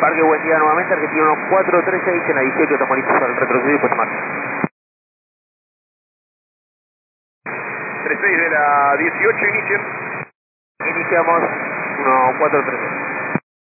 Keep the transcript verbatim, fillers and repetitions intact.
Parque, buen día nuevamente, Argentino cuatro tres seis en la dieciocho, toma listos para el retroceder y puesta en marcha. tres seis de la dieciocho, inicien. Iniciamos uno cuatro tres seis.